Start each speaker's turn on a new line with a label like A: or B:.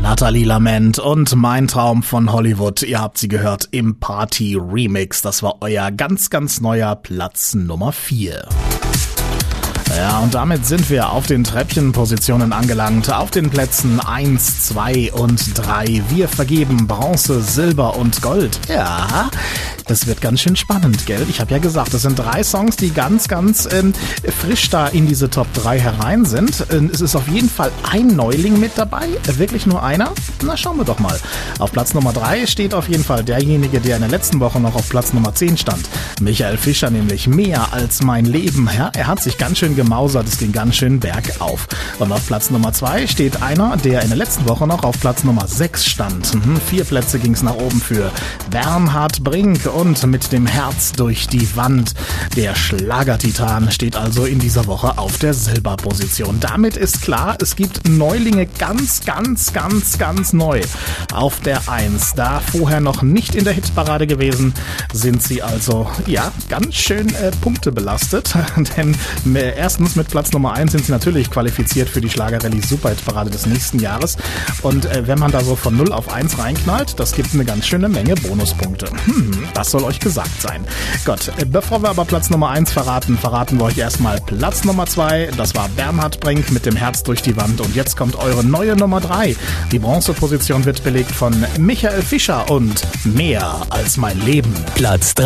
A: Nathalie Lament und Mein Traum von Hollywood. Ihr habt sie gehört im Party-Remix. Das war euer ganz, ganz neuer Platz Nummer 4. Ja, und damit sind wir auf den Treppchenpositionen angelangt, auf den Plätzen 1, 2 und 3. Wir vergeben Bronze, Silber und Gold. Ja, das wird ganz schön spannend, gell? Ich habe ja gesagt, das sind 3 Songs, die ganz, ganz frisch da in diese Top 3 herein sind. Es ist auf jeden Fall ein Neuling mit dabei. Wirklich nur einer? Na, schauen wir doch mal. Auf Platz Nummer 3 steht auf jeden Fall derjenige, der in der letzten Woche noch auf Platz Nummer 10 stand. Michael Fischer, nämlich Mehr als mein Leben. Ja, er hat sich ganz schön gemausert, es ging ganz schön bergauf. Und auf Platz Nummer 2 steht einer, der in der letzten Woche noch auf Platz Nummer 6 stand. 4 Plätze ging es nach oben für Bernhard Brink und Mit dem Herz durch die Wand. Der Schlagertitan steht also in dieser Woche auf der Silberposition. Damit ist klar, es gibt Neulinge ganz, ganz, ganz, ganz neu auf der 1. Da vorher noch nicht in der Hitparade gewesen, sind sie also, ja, ganz schön punktebelastet. Denn erstens mit Platz Nummer 1 sind sie natürlich qualifiziert für die Schlager-Rallye Superhitparade des nächsten Jahres. Und wenn man da so von 0 auf 1 reinknallt, das gibt eine ganz schöne Menge Bonuspunkte. Das soll euch gesagt sein. Gott, bevor wir aber Platz Nummer 1 verraten wir euch erstmal Platz Nummer 2. Das war Bernhard Brink mit dem Herz durch die Wand. Und jetzt kommt eure neue Nummer 3. Die Bronzeposition wird belegt von Michael Fischer und Mehr als mein Leben.
B: Platz 3.